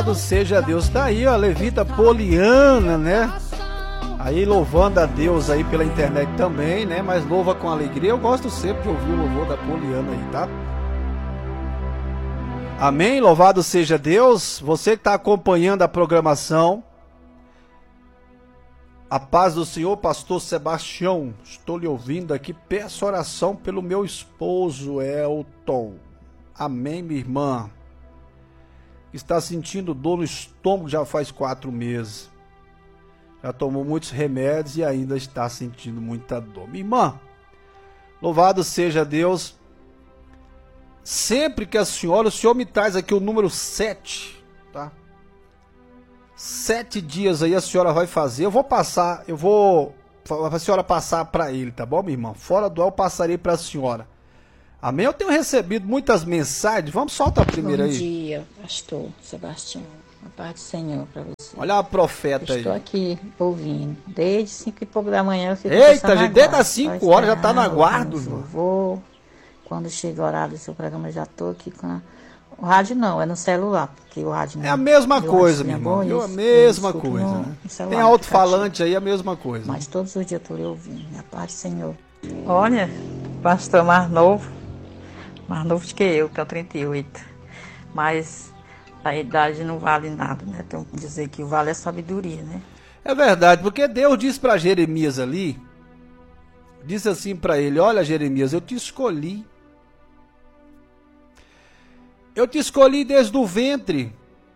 Louvado seja Deus. Tá aí, ó, a levita Poliana, né? Aí louvando a Deus aí pela internet também, né? Mas louva com alegria. Eu gosto sempre de ouvir o louvor da Poliana aí, tá? Amém? Louvado seja Deus. Você que está acompanhando a programação. A paz do Senhor, pastor Sebastião. Estou lhe ouvindo aqui. Peço oração pelo meu esposo, Elton. Amém, minha irmã. Está sentindo dor no estômago já faz 4 meses. Já tomou muitos remédios e ainda está sentindo muita dor. Minha irmã, louvado seja Deus. Sempre que o Senhor me traz aqui o número 7, tá? 7 dias aí a senhora vai fazer. Eu vou a senhora passar para ele, tá bom, minha irmã? Fora do ar eu passarei para a senhora. Amém? Eu tenho recebido muitas mensagens. Vamos soltar a primeira aí. Bom dia, pastor Sebastião. A paz do Senhor para você. Olha a profeta aí. Estou aqui ouvindo. Desde 5 e pouco da manhã eu fico Eita, gente, desde as 5 horas já tá no aguardo. Vou. Quando chega o horário do seu programa, eu já estou aqui com o rádio não, é no celular, porque o rádio não. É a mesma coisa, minha irmã. É a mesma coisa, né? Tem alto-falante aí, a mesma coisa. Mas todos os dias eu estou lhe ouvindo. A paz do Senhor. Olha, pastor mais novo do que eu tenho 38. Mas a idade não vale nada, né? Então, dizer que o vale é sabedoria, né? É verdade, porque Deus disse para Jeremias ali, disse assim para ele: olha, Jeremias, eu te escolhi. Eu te escolhi desde o ventre.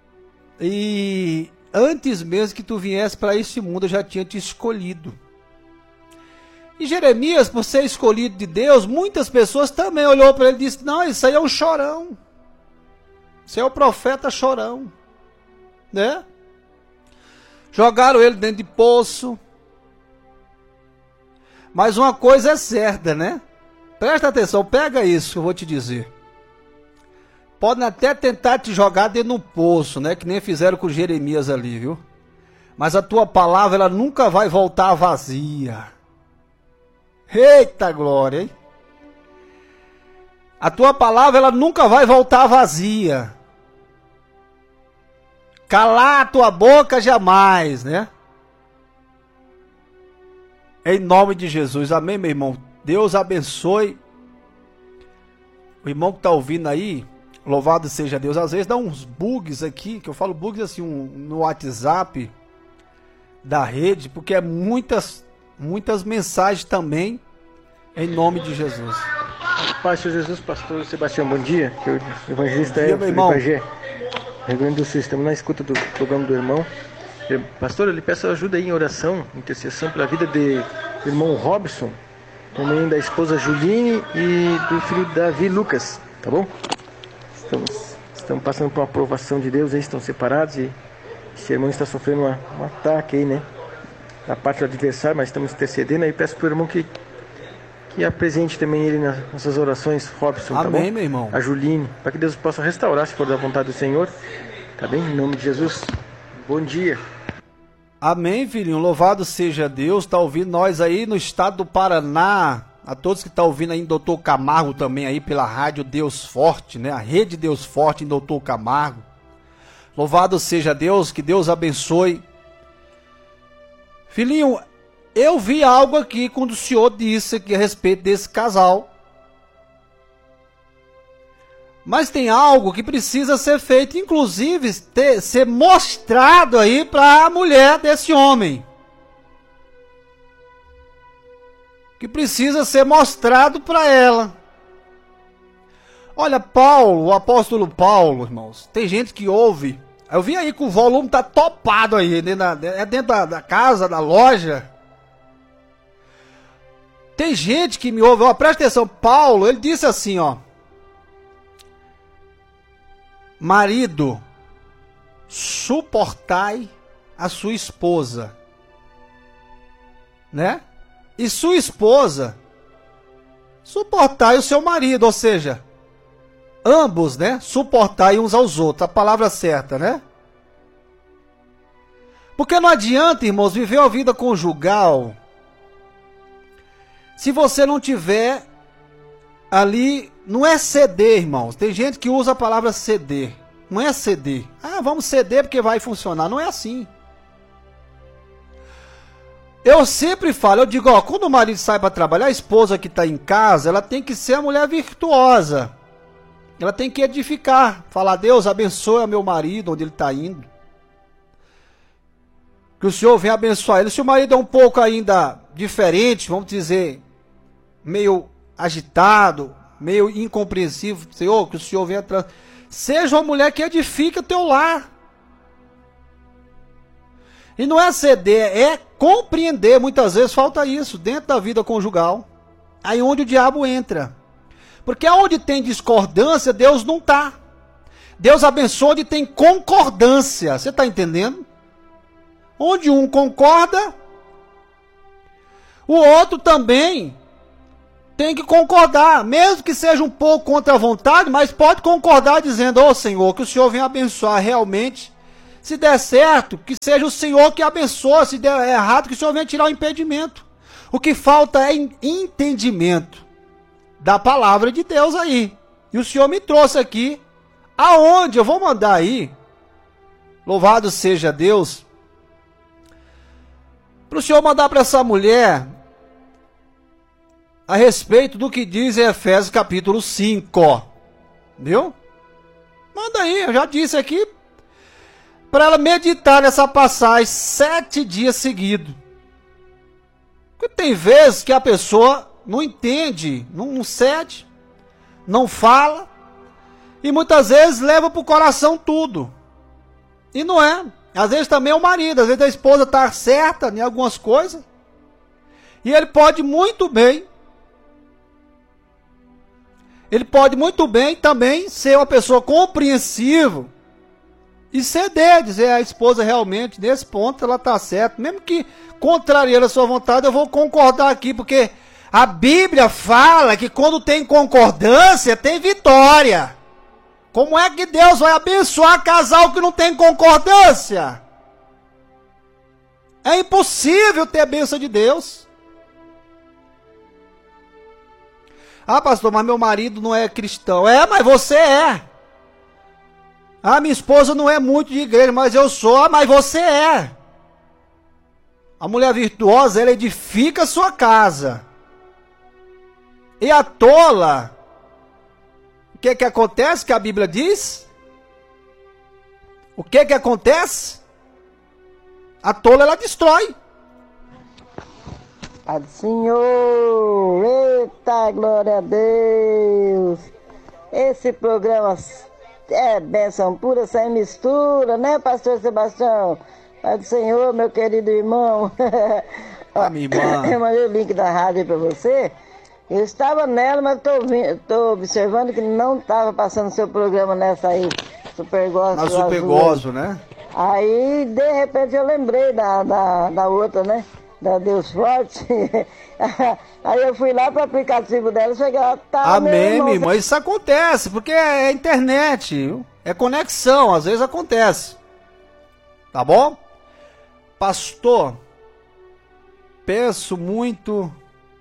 E antes mesmo que tu viesse para este mundo, eu já tinha te escolhido. E Jeremias, por ser escolhido de Deus, muitas pessoas também olhou para ele e disse: não, isso aí é um chorão. Isso é o profeta chorão. Né? Jogaram ele dentro de poço. Mas uma coisa é certa, né? Presta atenção, pega isso que eu vou te dizer. Podem até tentar te jogar dentro de um poço, né? Que nem fizeram com Jeremias ali, viu? Mas a tua palavra, ela nunca vai voltar vazia. Eita glória, hein? A tua palavra, ela nunca vai voltar vazia. Calar a tua boca jamais, né? Em nome de Jesus, amém, meu irmão? Deus abençoe. O irmão que está ouvindo aí, louvado seja Deus. Às vezes dá uns bugs aqui, que eu falo bugs assim, no WhatsApp da rede, porque é muitas mensagens também, em nome de Jesus. Paz de Jesus, pastor Sebastião, bom dia. O evangelista é o Pajé, Rio Grande do Sul. Estamos na escuta do programa do irmão. Pastor, eu lhe peço ajuda aí em oração, intercessão pela vida do irmão Robson, também da esposa Juline e do filho Davi Lucas, tá bom? Estamos passando por uma aprovação de Deus, eles estão separados e esse irmão está sofrendo um ataque aí, né? Da parte do adversário, mas estamos intercedendo aí. Peço para o irmão que apresente também ele nas nossas orações, Robson, tá bom? Amém, meu irmão. A Juline, para que Deus possa restaurar, se for da vontade do Senhor, tá bem? Em nome de Jesus, bom dia. Amém, filhinho, louvado seja Deus. Tá ouvindo nós aí no estado do Paraná. A todos que estão ouvindo aí em Doutor Camargo também aí pela rádio Deus Forte, né? A rede Deus Forte em Doutor Camargo. Louvado seja Deus, que Deus abençoe. Filhinho, eu vi algo aqui quando o senhor disse aqui a respeito desse casal. Mas tem algo que precisa ser feito, inclusive ser mostrado aí para a mulher desse homem. Que precisa ser mostrado para ela. Olha, Paulo, o apóstolo Paulo, irmãos, tem gente que ouve. Eu vi aí que o volume tá topado aí, dentro da casa, da loja. Tem gente que me ouve, ó, presta atenção, Paulo, ele disse assim, ó: marido, suportai a sua esposa, né? E sua esposa, suportai o seu marido, ou seja, ambos, né? Suportai uns aos outros, a palavra certa, né? Porque não adianta, irmãos, viver uma vida conjugal se você não tiver ali, não é ceder, irmãos. Tem gente que usa a palavra ceder, Não é ceder. Ah, vamos ceder porque vai funcionar. Não é assim. Eu sempre falo, eu digo, ó, quando o marido sai para trabalhar, a esposa que está em casa, ela tem que ser a mulher virtuosa. Ela tem que edificar. Falar, Deus abençoe meu marido, onde ele está indo. Que o Senhor venha abençoar ele. Se o marido é um pouco ainda diferente, vamos dizer, meio agitado, meio incompreensível, Senhor, que o Senhor venha... Seja uma mulher que edifica o teu lar. E não é ceder, é compreender. Muitas vezes falta isso dentro da vida conjugal. Aí onde o diabo entra. Porque onde tem discordância, Deus não está. Deus abençoa onde tem concordância. Você está entendendo? Onde um concorda, o outro também tem que concordar. Mesmo que seja um pouco contra a vontade, mas pode concordar dizendo, ô Senhor, que o Senhor venha abençoar realmente. Se der certo, que seja o Senhor que abençoe. Se der errado, que o Senhor venha tirar o impedimento. O que falta é entendimento da palavra de Deus aí. E o Senhor me trouxe aqui, aonde eu vou mandar aí, louvado seja Deus, para o Senhor mandar para essa mulher a respeito do que diz em Efésios capítulo 5. Viu? Manda aí, eu já disse aqui, para ela meditar nessa passagem 7 dias seguidos. Porque tem vezes que a pessoa não entende, não cede, não fala, e muitas vezes leva para o coração tudo. E não é. Às vezes também é o marido, às vezes a esposa está certa em algumas coisas, e ele pode muito bem também ser uma pessoa compreensiva, e ceder, dizer a esposa realmente, nesse ponto ela está certa, mesmo que contrariando a sua vontade, eu vou concordar aqui, porque a Bíblia fala que quando tem concordância, tem vitória. Como é que Deus vai abençoar casal que não tem concordância? É impossível ter a bênção de Deus. Ah, pastor, mas meu marido não é cristão. É, mas você é. Ah, minha esposa não é muito de igreja, mas eu sou. Ah, mas você é. A mulher virtuosa, ela edifica a sua casa. E a tola, o que acontece que a Bíblia diz? O que acontece? A tola, ela destrói. Pai do Senhor, eita, glória a Deus. Esse programa é bênção pura, sem mistura, né, pastor Sebastião? Pai do Senhor, meu querido irmão. Minha irmã. Eu mandei o link da rádio para você. Eu estava nela, mas estou observando que não estava passando seu programa nessa aí, Super Gospel. Na Super Gospel, né? Aí, de repente, eu lembrei da outra, né? Da Deus Forte. Aí eu fui lá para o aplicativo dela, cheguei lá, tá... Amém, minha irmã. Isso acontece, porque é internet, viu? É conexão, às vezes acontece. Tá bom? Pastor, peço muito...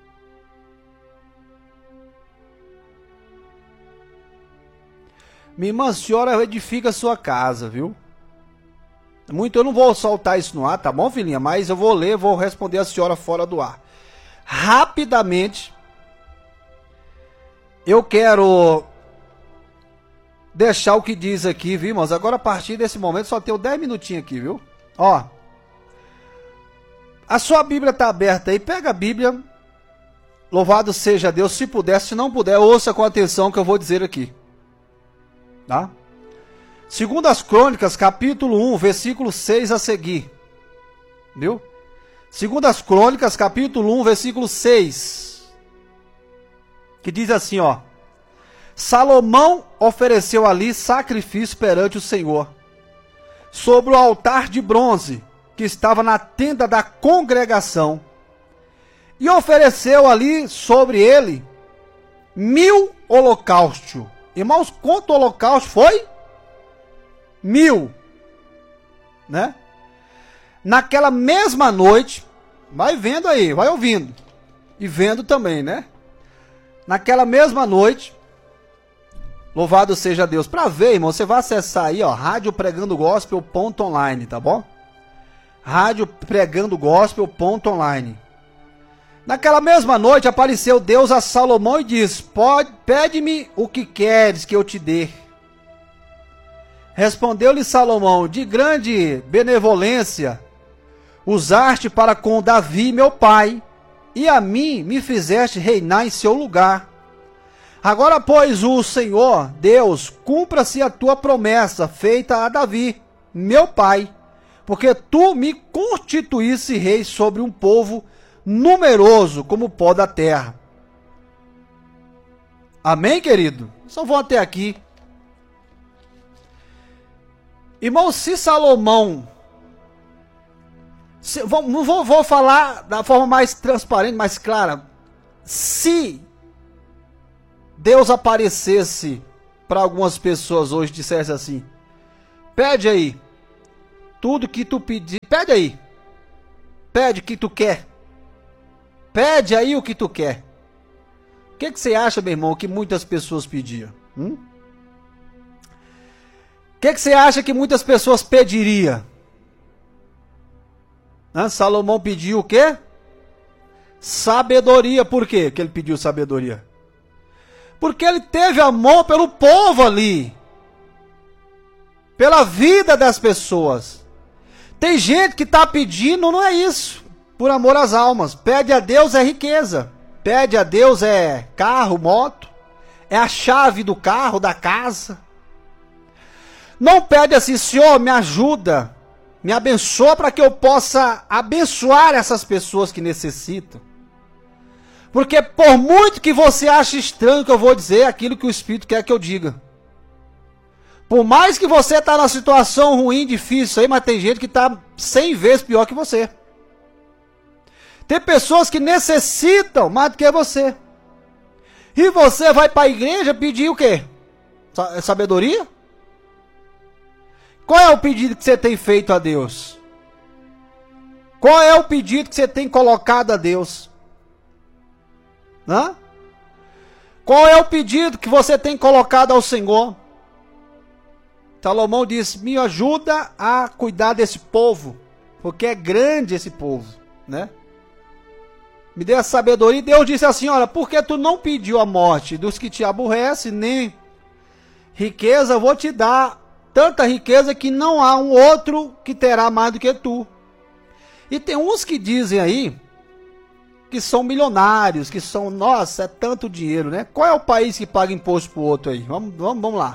Minha irmã, a senhora edifica a sua casa, viu? Muito, eu não vou soltar isso no ar, tá bom, filhinha? Mas eu vou ler, vou responder a senhora fora do ar. Rapidamente, eu quero deixar o que diz aqui, viu, irmãos? Agora, a partir desse momento, só tenho 10 minutinhos aqui, viu? Ó, a sua Bíblia tá aberta aí, pega a Bíblia, louvado seja Deus, se puder, se não puder, ouça com atenção o que eu vou dizer aqui. Tá? Segundo as Crônicas, capítulo 1, versículo 6 a seguir. Viu? Segundo as Crônicas, capítulo 1, versículo 6. Que diz assim, ó. Salomão ofereceu ali sacrifício perante o Senhor, sobre o altar de bronze, que estava na tenda da congregação. E ofereceu ali sobre ele 1000 holocaustos. Irmãos, quanto holocausto foi? 1000. Né? Naquela mesma noite, vai vendo aí, vai ouvindo. E vendo também, né? Naquela mesma noite, Louvado seja Deus. Para ver, irmão, você vai acessar aí, ó, radiopregandogospel.online, tá bom? radiopregandogospel.online. Naquela mesma noite apareceu Deus a Salomão e disse: pede-me o que queres que eu te dê. Respondeu-lhe Salomão: de grande benevolência usaste para com Davi meu pai, e a mim me fizeste reinar em seu lugar. Agora, pois, o Senhor, Deus, cumpra-se a tua promessa feita a Davi, meu pai, porque tu me constituísse rei sobre um povo numeroso como o pó da terra. Amém, querido? Só vou até aqui. Irmão, se Salomão... Vou falar da forma mais transparente, mais clara. Se Deus aparecesse para algumas pessoas hoje e dissesse assim: pede aí tudo que tu pedir, pede aí, pede o que tu quer, pede aí o que tu quer. O que você acha, meu irmão, que muitas pessoas pediam? O que você acha que muitas pessoas pediriam? Salomão pediu o quê? Sabedoria. Por quê que ele pediu sabedoria? Porque ele teve amor pelo povo ali, pela vida das pessoas. Tem gente que está pedindo, não é isso, por amor às almas. Pede a Deus é riqueza, pede a Deus é carro, moto, é a chave do carro, da casa. Não pede assim: Senhor, me ajuda, me abençoa para que eu possa abençoar essas pessoas que necessitam. Porque por muito que você ache estranho que eu vou dizer aquilo que o Espírito quer que eu diga. Por mais que você está numa situação ruim, difícil aí, mas tem gente que está 100 vezes pior que você. Tem pessoas que necessitam mais do que você. E você vai para a igreja pedir o quê? Sabedoria? Qual é o pedido que você tem feito a Deus? Qual é o pedido que você tem colocado a Deus? Qual é o pedido que você tem colocado ao Senhor? Salomão disse: me ajuda a cuidar desse povo, porque é grande esse povo, né? Me dê a sabedoria. E Deus disse assim: olha, porque tu não pediu a morte dos que te aborrecem, nem riqueza, eu vou te dar tanta riqueza que não há um outro que terá mais do que tu. E tem uns que dizem aí que são milionários, que são, nossa, é tanto dinheiro, né? Qual é o país que paga imposto pro outro aí? Vamos lá.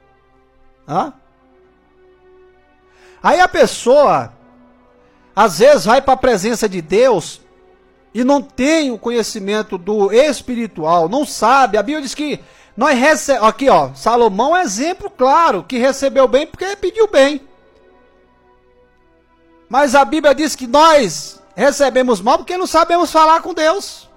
Aí a pessoa, às vezes, vai para a presença de Deus e não tem o conhecimento do espiritual, não sabe. A Bíblia diz que nós recebemos, aqui ó, Salomão é exemplo claro, que recebeu bem porque pediu bem. Mas a Bíblia diz que nós recebemos mal porque não sabemos falar com Deus.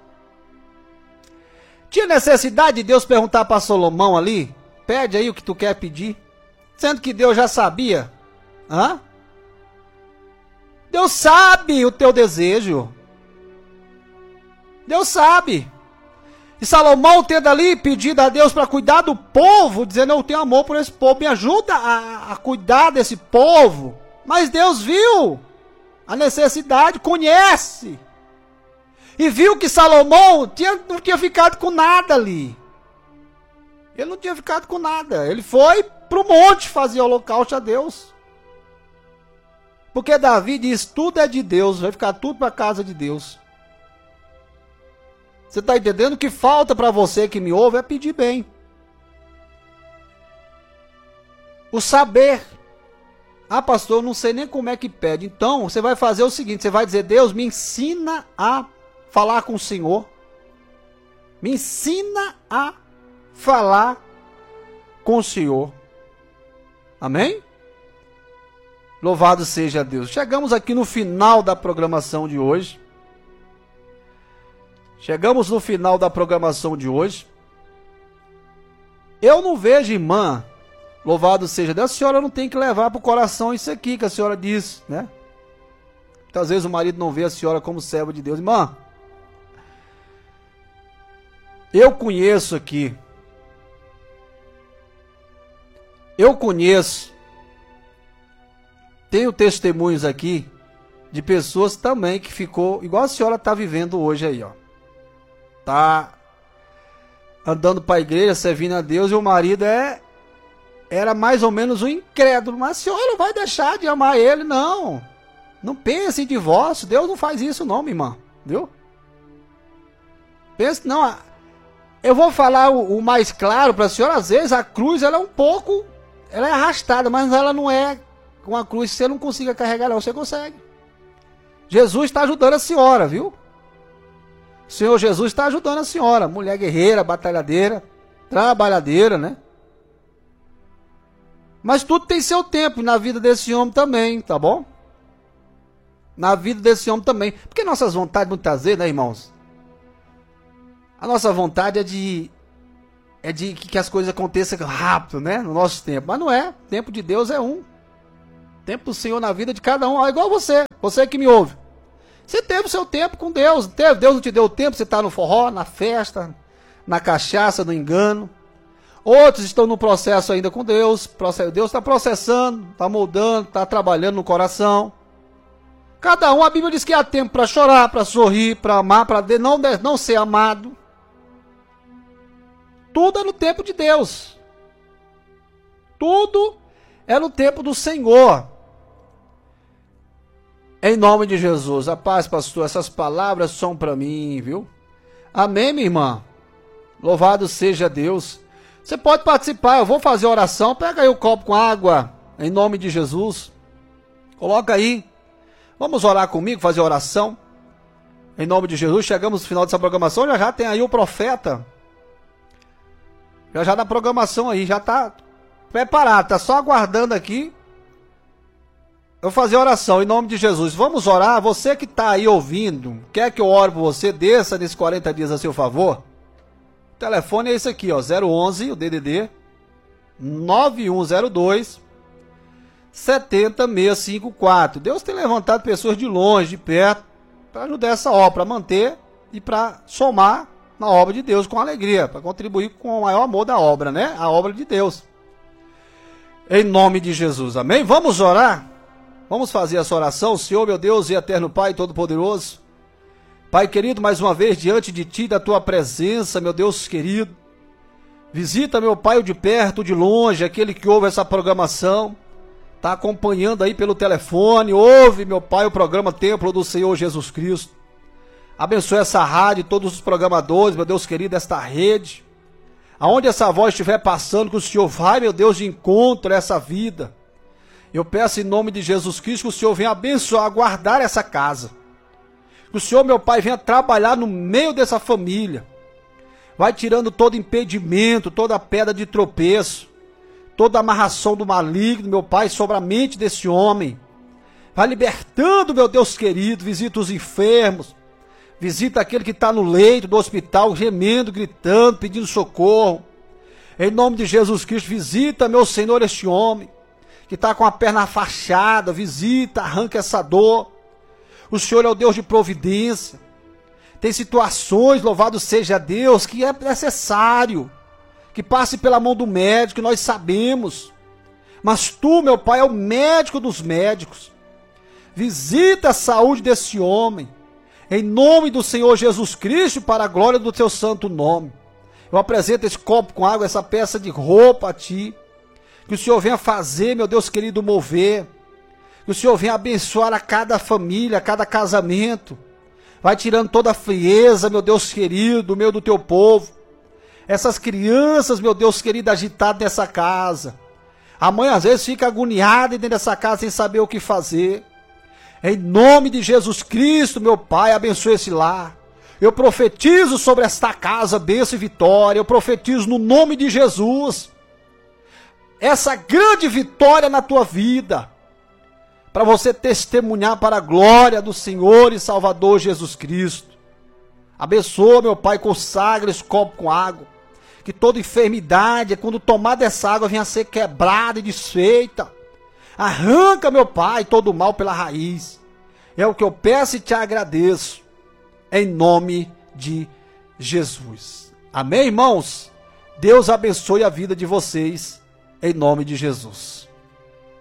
Tinha necessidade de Deus perguntar para Salomão ali: pede aí o que tu quer pedir, sendo que Deus já sabia. Deus sabe o teu desejo. Deus sabe. E Salomão tendo ali pedido a Deus para cuidar do povo, dizendo: eu tenho amor por esse povo, me ajuda a cuidar desse povo. Mas Deus viu a necessidade, conhece. E viu que Salomão não tinha ficado com nada ali. Ele não tinha ficado com nada. Ele foi para o monte fazer holocausto a Deus. Porque Davi diz: tudo é de Deus, vai ficar tudo para a casa de Deus. Você está entendendo? O que falta para você que me ouve é pedir bem. O saber. Pastor, eu não sei nem como é que pede. Então, você vai fazer o seguinte: você vai dizer: Deus, me ensina a falar com o Senhor. Me ensina a falar com o Senhor. Amém? Louvado seja Deus. Chegamos aqui no final da programação de hoje. Chegamos no final da programação de hoje. Eu não vejo, irmã, louvado seja Deus, a senhora não tem que levar para o coração isso aqui que a senhora diz, né? Muitas vezes o marido não vê a senhora como serva de Deus. Irmã, eu conheço aqui Eu conheço, tenho testemunhos aqui de pessoas também que ficou igual a senhora está vivendo hoje aí, ó. Tá andando para a igreja, servindo a Deus, e o marido era mais ou menos um incrédulo. Mas a senhora não vai deixar de amar ele, não. Não pense em divórcio. Deus não faz isso não, minha irmã. Viu? Pense, não. Eu vou falar o mais claro para a senhora. Às vezes a cruz, ela é um pouco... Ela é arrastada, mas ela não é uma cruz que você não consiga carregar, não. Você consegue. Jesus está ajudando a senhora, viu? O Senhor Jesus está ajudando a senhora. Mulher guerreira, batalhadeira, trabalhadeira, né? Mas tudo tem seu tempo na vida desse homem também, tá bom? Na vida desse homem também. Porque nossas vontades, muitas vezes, né, irmãos? A nossa vontade é de que as coisas aconteçam rápido, né? No nosso tempo. Mas não é. O tempo de Deus é um. O tempo do Senhor na vida de cada um. É igual você. Você que me ouve. Você teve o seu tempo com Deus. Deus não te deu o tempo. Você está no forró, na festa, na cachaça, no engano. Outros estão no processo ainda com Deus. Deus está processando, está moldando, está trabalhando no coração. Cada um, a Bíblia diz que há tempo para chorar, para sorrir, para amar, para não ser amado. Tudo é no tempo de Deus. Tudo é no tempo do Senhor. Em nome de Jesus. A paz, pastor. Essas palavras são para mim, viu? Amém, minha irmã? Louvado seja Deus. Você pode participar. Eu vou fazer oração. Pega aí o copo com água. Em nome de Jesus. Coloca aí. Vamos orar comigo, fazer oração. Em nome de Jesus. Chegamos no final dessa programação. Já tem aí o profeta. Já na programação aí. Já está preparado. Está só aguardando aqui. Eu vou fazer oração em nome de Jesus. Vamos orar. Você que está aí ouvindo, quer que eu ore por você, desça nesses 40 dias a seu favor. O telefone é esse aqui, ó, 011, o DDD 9102 70654. Deus tem levantado pessoas de longe, de perto, para ajudar essa obra, para manter e para somar na obra de Deus com alegria, para contribuir com o maior amor da obra, né? A obra de Deus. Em nome de Jesus, amém? Vamos orar? Vamos fazer essa oração. Senhor, meu Deus e eterno Pai Todo-Poderoso. Pai querido, mais uma vez diante de Ti, da Tua presença, meu Deus querido. Visita, meu Pai, o de perto, o de longe, aquele que ouve essa programação. Está acompanhando aí pelo telefone. Ouve, meu Pai, o programa Templo do Senhor Jesus Cristo. Abençoe essa rádio, todos os programadores, meu Deus querido, esta rede. Aonde essa voz estiver passando, que o Senhor vai, meu Deus, de encontro a essa vida. Eu peço em nome de Jesus Cristo que o Senhor venha abençoar, guardar essa casa. Que o Senhor, meu Pai, venha trabalhar no meio dessa família. Vai tirando todo impedimento, toda pedra de tropeço, toda amarração do maligno, meu Pai, sobre a mente desse homem. Vai libertando, meu Deus querido, visita os enfermos. Visita aquele que está no leito do hospital, gemendo, gritando, pedindo socorro. Em nome de Jesus Cristo, visita, meu Senhor, este homem que está com a perna fachada, visita, arranca essa dor. O Senhor é o Deus de providência. Tem situações, louvado seja Deus, que é necessário que passe pela mão do médico, nós sabemos. Mas Tu, meu Pai, é o médico dos médicos. Visita a saúde desse homem, em nome do Senhor Jesus Cristo, para a glória do Teu santo nome. Eu apresento esse copo com água, essa peça de roupa a Ti. Que o Senhor venha fazer, meu Deus querido, mover. Que o Senhor venha abençoar a cada família, a cada casamento. Vai tirando toda a frieza, meu Deus querido, do meio do Teu povo. Essas crianças, meu Deus querido, agitadas nessa casa. A mãe às vezes fica agoniada dentro dessa casa sem saber o que fazer. Em nome de Jesus Cristo, meu Pai, abençoe esse lar. Eu profetizo sobre esta casa, bênção e vitória. Eu profetizo no nome de Jesus essa grande vitória na tua vida, para você testemunhar para a glória do Senhor e Salvador Jesus Cristo. Abençoa, meu Pai, consagra esse copo com água, que toda enfermidade, quando tomar dessa água, venha a ser quebrada e desfeita. Arranca, meu Pai, todo o mal pela raiz. É o que eu peço e te agradeço, em nome de Jesus. Amém, irmãos? Deus abençoe a vida de vocês, em nome de Jesus.